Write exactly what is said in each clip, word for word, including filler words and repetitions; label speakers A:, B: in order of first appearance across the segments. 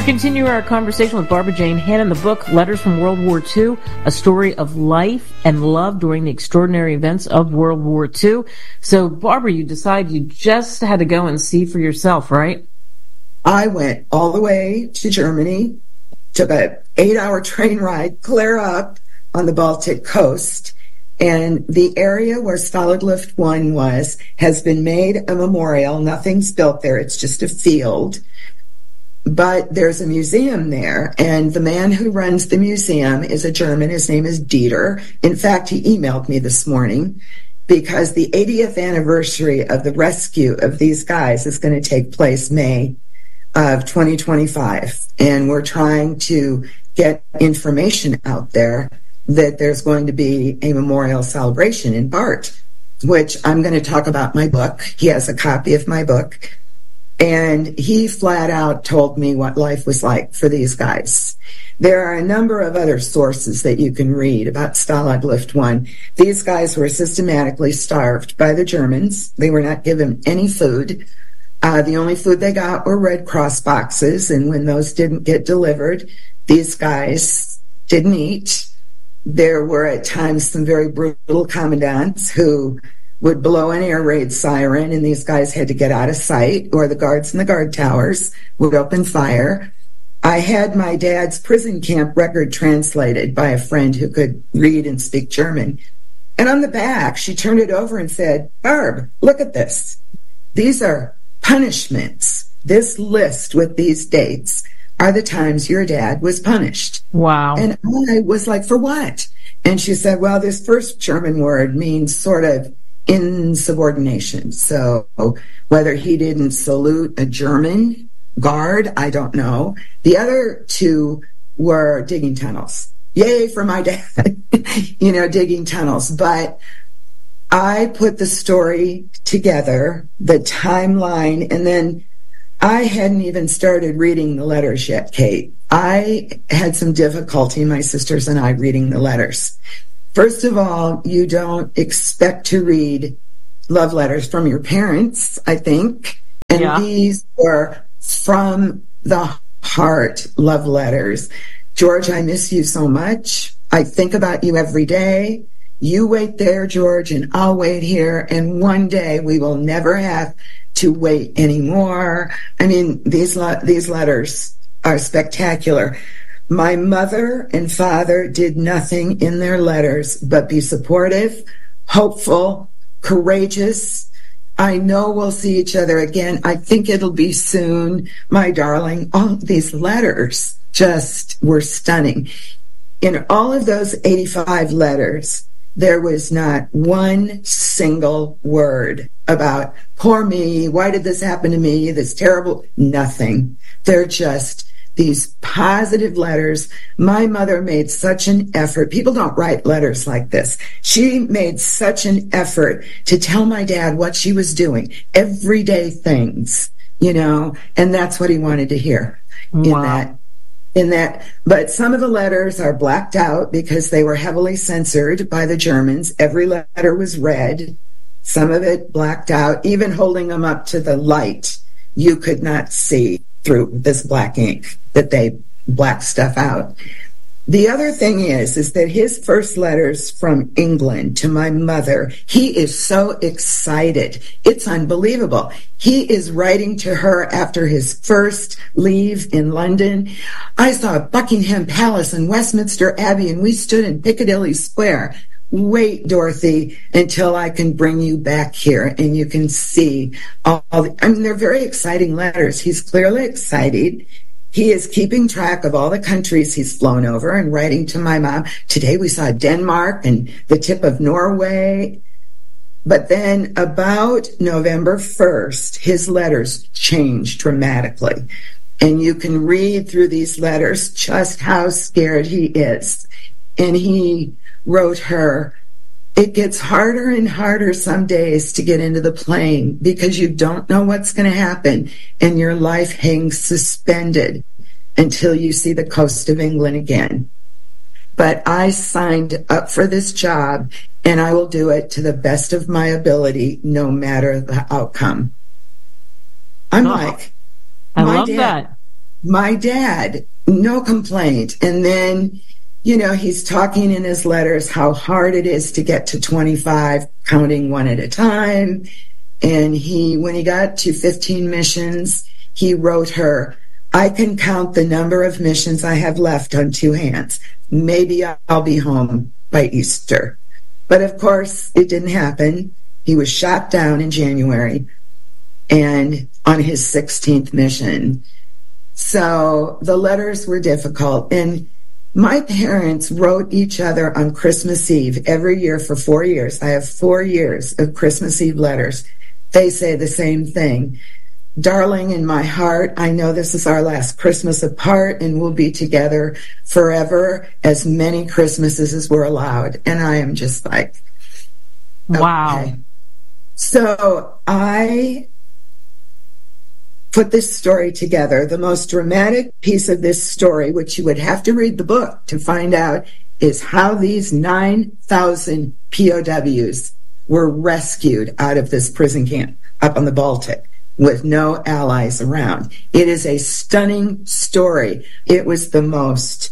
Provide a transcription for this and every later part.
A: continuing our conversation with Barbara Jane Hannon, the book Letters from World War Two, a story of life and love during the extraordinary events of World War Two. So, Barbara, you decided you just had to go and see for yourself, right?
B: I went all the way to Germany, took an eight-hour train ride clear up on the Baltic coast, and the area where Stalag Luft one was has been made a memorial. Nothing's built there. It's just a field. But there's a museum there, and the man who runs the museum is a German. His name is Dieter. In fact, he emailed me this morning because the eightieth anniversary of the rescue of these guys is going to take place May of twenty twenty-five. And we're trying to get information out there that there's going to be a memorial celebration in Bart, which I'm going to talk about my book. He has a copy of my book. And he flat out told me what life was like for these guys. There are a number of other sources that you can read about Stalag Luft one. These guys were systematically starved by the Germans. They were not given any food. Uh, the only food they got were Red Cross boxes, and when those didn't get delivered, these guys didn't eat. There were at times some very brutal commandants who would blow an air raid siren, and these guys had to get out of sight, or the guards in the guard towers would open fire. I had my dad's prison camp record translated by a friend who could read and speak German. And on the back, she turned it over and said, "Barb, look at this. These are punishments. This list with these dates are the times your dad was punished."
A: Wow.
B: And I was like, "For what?" And she said, "Well, this first German word means sort of insubordination. So whether he didn't salute a German guard, I don't know. The other two were digging tunnels. Yay for my dad, you know, digging tunnels. But I put the story together, the timeline, and then I hadn't even started reading the letters yet, Kate. I had some difficulty, my sisters and I, reading the letters. First of all, you don't expect to read love letters from your parents, I think. And yeah. These were from the heart love letters. George, I miss you so much. I think about you every day. You wait there, George, and I'll wait here. And one day we will never have to wait anymore. I mean, these le- these letters are spectacular. My mother and father did nothing in their letters but be supportive, hopeful, courageous. I know we'll see each other again. I think it'll be soon, my darling. All these letters just were stunning. In all of those eighty-five letters, there was not one single word about, poor me, why did this happen to me, this terrible, nothing. They're just these positive letters. My mother made such an effort. People don't write letters like this. She made such an effort to tell my dad what she was doing, everyday things, you know, and that's what he wanted to hear. Wow. in that. In that, but some of the letters are blacked out because they were heavily censored by the Germans. Every letter was read. Some of it blacked out. Even holding them up to the light, you could not see through this black ink that they blacked stuff out. The other thing is, is that his first letters from England to my mother, he is so excited. It's unbelievable. He is writing to her after his first leave in London. I saw Buckingham Palace and Westminster Abbey, and we stood in Piccadilly Square. Wait, Dorothy, until I can bring you back here and you can see all the, I mean, they're very exciting letters. He's clearly excited. He is keeping track of all the countries he's flown over and writing to my mom. Today we saw Denmark and the tip of Norway. But then about November first, his letters changed dramatically. And you can read through these letters just how scared he is. And he wrote her, "It gets harder and harder some days to get into the plane because you don't know what's going to happen and your life hangs suspended until you see the coast of England again. But I signed up for this job and I will do it to the best of my ability no matter the outcome." I'm oh, like,
A: I
B: my
A: love
B: dad,
A: that.
B: my dad, no complaint. And then, you know, he's talking in his letters how hard it is to get to twenty-five, counting one at a time. And he, when he got to fifteen missions, he wrote her, I can count the number of missions I have left on two hands. Maybe I'll be home by Easter. But of course, it didn't happen. He was shot down in January and on his sixteenth mission. So the letters were difficult. And my parents wrote each other on Christmas Eve every year for four years. I have four years of Christmas Eve letters. They say the same thing. Darling, in my heart, I know this is our last Christmas apart and we'll be together forever, as many Christmases as we're allowed. And I am just like, okay.
A: Wow.
B: So I put this story together. The most dramatic piece of this story, which you would have to read the book to find out, is how these nine thousand P O Ws were rescued out of this prison camp up on the Baltic with no allies around. It is a stunning story. It was the most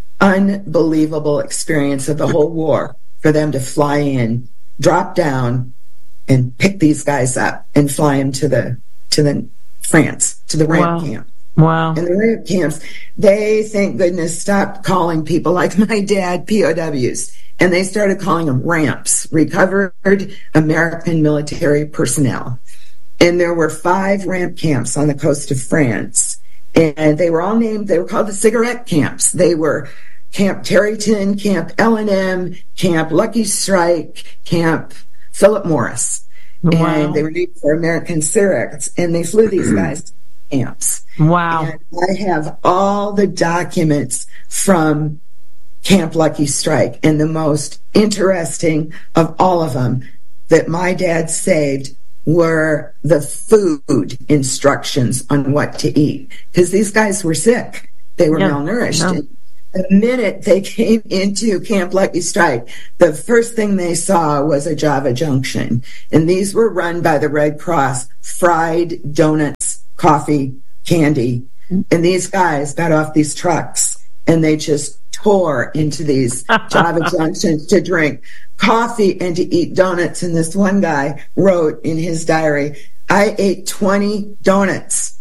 B: unbelievable experience of the whole war for them to fly in, drop down, and pick these guys up and fly them to the to the France, to the ramp
A: Wow.
B: camp.
A: Wow.
B: And the ramp camps, they, thank goodness, stopped calling people like my dad P O Ws. And they started calling them ramps, recovered American military personnel. And there were five ramp camps on the coast of France. And they were all named, they were called the cigarette camps. They were Camp Terryton, Camp L and M, Camp Lucky Strike, Camp Philip Morris.
A: Wow.
B: And they were named for American cigarettes. And they flew these guys to camps.
A: Wow.
B: And I have all the documents from Camp Lucky Strike, and the most interesting of all of them that my dad saved were the food instructions on what to eat, because these guys were sick. They were
A: yeah.
B: malnourished.
A: No.
B: The minute they came into Camp Lucky Strike, the first thing they saw was a Java Junction. And these were run by the Red Cross, fried donuts, coffee, candy. And these guys got off these trucks and they just tore into these Java Junctions to drink coffee and to eat donuts. And this one guy wrote in his diary, I ate twenty donuts.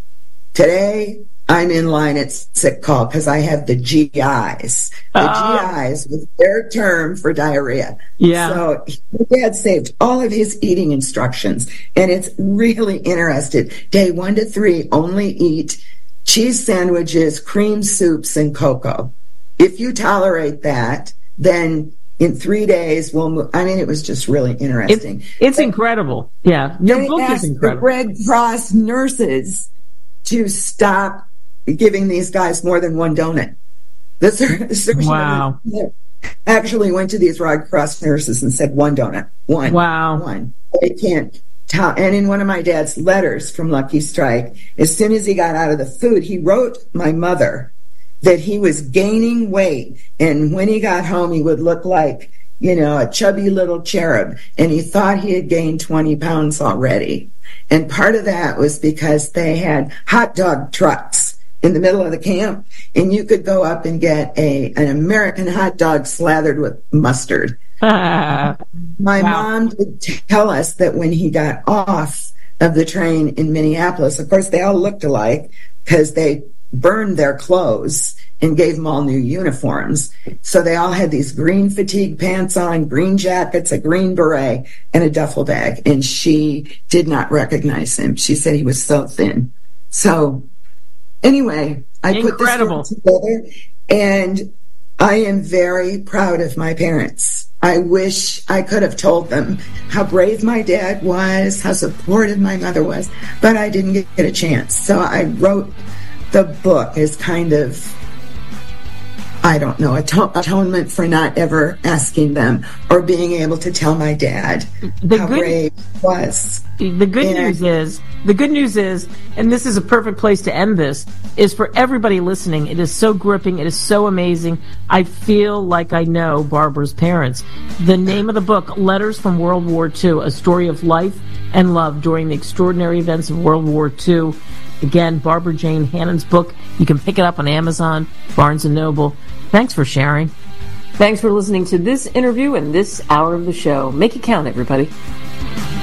B: Today, I'm in line at sick call because I have the G Is. The
A: Uh,
B: G Is was their term for diarrhea.
A: Yeah.
B: So my dad saved all of his eating instructions, and it's really interesting. Day one to three, only eat cheese sandwiches, cream soups, and cocoa. If you tolerate that, then in three days we'll move. I mean, it was just really interesting.
A: It's, it's incredible. Yeah. Your
B: They
A: book is
B: asked
A: incredible.
B: the Red Cross nurses to stop giving these guys more than one donut. The sur- the surgeon
A: Wow.
B: actually went to these Red Cross nurses and said, one donut, one,
A: Wow.
B: one. They can't tell. And in one of my dad's letters from Lucky Strike, as soon as he got out of the food, he wrote my mother that he was gaining weight. And when he got home, he would look like, you know, a chubby little cherub. And he thought he had gained twenty pounds already. And part of that was because they had hot dog trucks in the middle of the camp, and you could go up and get a an American hot dog slathered with mustard. My
A: Wow.
B: mom would tell us that when he got off of the train in Minneapolis, of course, they all looked alike because they burned their clothes and gave them all new uniforms. So they all had these green fatigue pants on, green jackets, a green beret, and a duffel bag. And she did not recognize him. She said he was so thin. So anyway, I
A: Incredible.
B: put this together, and I am very proud of my parents. I wish I could have told them how brave my dad was, how supportive my mother was, but I didn't get a chance. So I wrote the book as kind of, I don't know, aton- atonement for not ever asking them or being able to tell my dad
A: The
B: how
A: good-
B: brave he was.
A: The good
B: Yeah.
A: news is, the good news is, and this is a perfect place to end this, is for everybody listening. It is so gripping. It is so amazing. I feel like I know Barbara's parents. The name of the book, Letters from World War Two, A Story of Life and Love During the Extraordinary Events of World War Two, Again, Barbara Jane Hannon's book. You can pick it up on Amazon, Barnes and Noble. Thanks for sharing. Thanks for listening to this interview and this hour of the show. Make it count, everybody.